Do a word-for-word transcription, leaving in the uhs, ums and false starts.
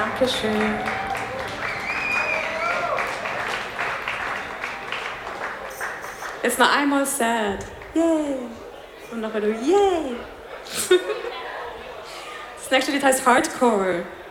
Dankeschön. Jetzt noch einmal sad. Yay. Und nachher du Yay. Das nächste Lied heißt Hardcore.